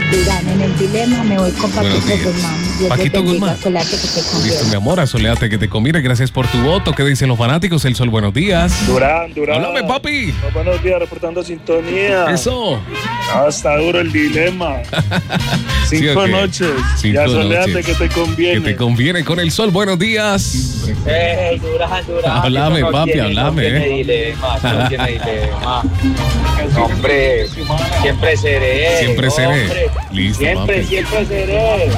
Durán, en el dilema me voy con Paquito Guzmán. Dios Paquito Guzmán. Soleate que te conviene. Listo, mi amor, soleate que te conviene. Gracias por tu voto. ¿Qué dicen los fanáticos? El Sol, buenos días. Durán. Háblame, papi. Buenos días, reportando sintonía. Eso. Está duro el dilema. 5 noches. Ya soleate que te conviene. Que te conviene con el Sol, buenos días. Hey, Durán. Háblame, papi, háblame. No tiene dilema. Hombre, siempre seré. Siempre seré. Hombre. Listo, Siempre seré.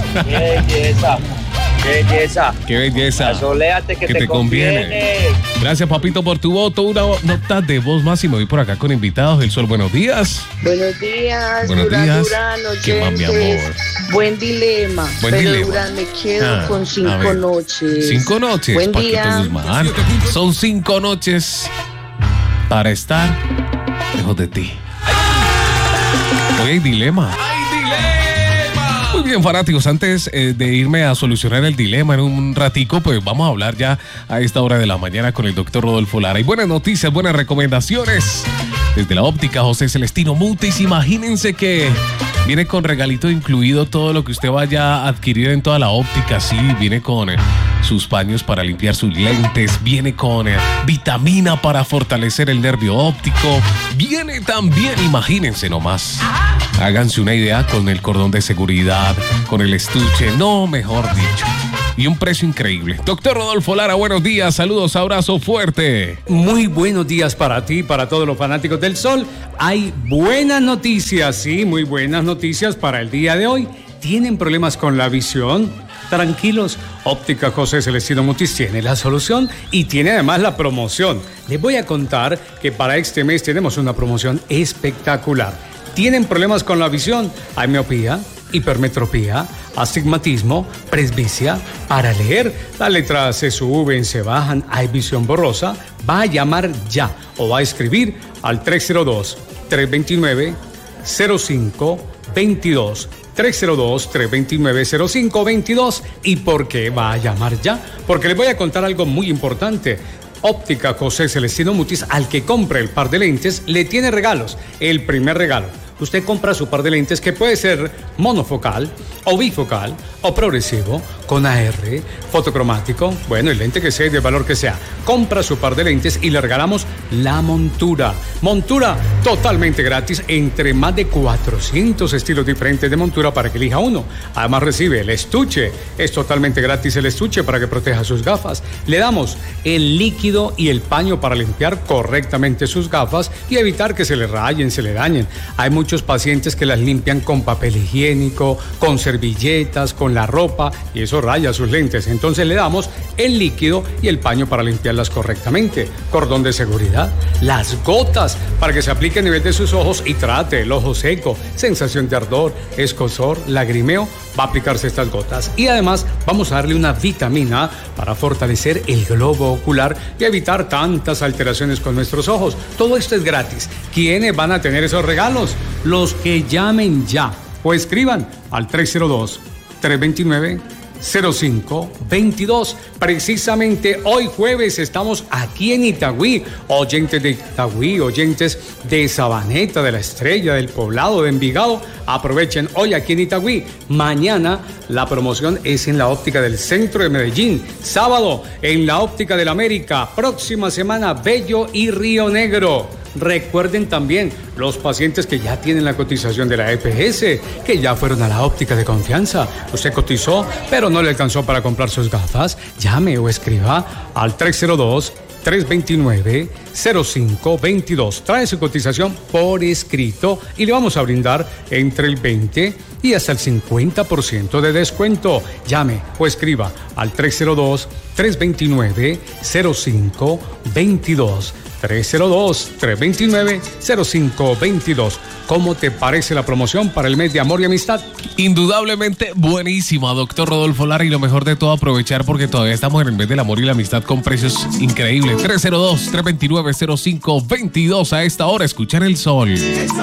Qué belleza. Soléate que te conviene. Gracias, papito, por tu voto. Una nota de voz más y me voy por acá con invitados del Sol. Buenos días. Buenos días. Buenos días. Durán, ¿Qué más, mi amor? Buen dilema. Durán, me quedo con 5 noches. 5 noches. Buen Paquito día. Guzmán. Son 5 noches para estar lejos de ti. Hoy hay dilema. Muy bien, fanáticos, antes de irme a solucionar el dilema en un ratico, pues vamos a hablar ya a esta hora de la mañana con el doctor Rodolfo Lara. Y buenas noticias, buenas recomendaciones. Desde la óptica José Celestino Mutis, imagínense que viene con regalito incluido todo lo que usted vaya a adquirir en toda la óptica. Sí, viene con sus paños para limpiar sus lentes, viene con vitamina para fortalecer el nervio óptico, viene también, imagínense nomás, háganse una idea con el cordón de seguridad, con el estuche, no, mejor dicho, y un precio increíble. Doctor Rodolfo Lara, buenos días, saludos, abrazo fuerte. Muy buenos días para ti, para todos los fanáticos del Sol. Hay buenas noticias, sí, muy buenas noticias para el día de hoy. ¿Tienen problemas con la visión? Tranquilos, Óptica José Celestino Mutis tiene la solución y tiene además la promoción. Les voy a contar que para este mes tenemos una promoción espectacular. ¿Tienen problemas con la visión? Hay miopía, hipermetropía, astigmatismo, presbicia. Para leer, las letras se suben, se bajan, hay visión borrosa. Va a llamar ya o va a escribir al 302-329-0522. 302-329-0522. ¿Y por qué va a llamar ya? Porque les voy a contar algo muy importante. Óptica José Celestino Mutis, al que compre el par de lentes, le tiene regalos. El primer regalo: usted compra su par de lentes que puede ser monofocal o bifocal o progresivo, con AR, fotocromático, bueno, el lente que sea, de valor que sea. Compra su par de lentes y le regalamos la montura. Montura totalmente gratis, entre más de 400 estilos diferentes de montura para que elija uno. Además recibe el estuche, es totalmente gratis el estuche para que proteja sus gafas. Le damos el líquido y el paño para limpiar correctamente sus gafas y evitar que se le rayen, se le dañen. Hay muchos pacientes que las limpian con papel higiénico, con servilletas, con la ropa, y eso raya sus lentes. Entonces le damos el líquido y el paño para limpiarlas correctamente. Cordón de seguridad, las gotas para que se aplique a nivel de sus ojos y trate el ojo seco, sensación de ardor, escozor, lagrimeo. Va a aplicarse estas gotas y además vamos a darle una vitamina para fortalecer el globo ocular y evitar tantas alteraciones con nuestros ojos. Todo esto es gratis. ¿Quiénes van a tener esos regalos? Los que llamen ya o escriban al 302-329-0522. Precisamente hoy jueves estamos aquí en Itagüí. Oyentes de Itagüí, oyentes de Sabaneta, de La Estrella, del Poblado, de Envigado, aprovechen hoy aquí en Itagüí. Mañana la promoción es en la óptica del centro de Medellín. Sábado en la óptica del América. Próxima semana Bello y Río Negro. Recuerden también los pacientes que ya tienen la cotización de la EPS, que ya fueron a la óptica de confianza. Usted cotizó, pero no le alcanzó para comprar sus gafas. Llame o escriba al 302-329-0522. Trae su cotización por escrito y le vamos a brindar entre el 20 y hasta el 50% de descuento. Llame o escriba al 302-329-0522. 302-329-0522. ¿Cómo te parece la promoción para el mes de amor y amistad? Indudablemente buenísima, doctor Rodolfo Lara, y lo mejor de todo, aprovechar porque todavía estamos en el mes del amor y la amistad con precios increíbles. 302-329-0522 a esta hora. Escuchar el sol.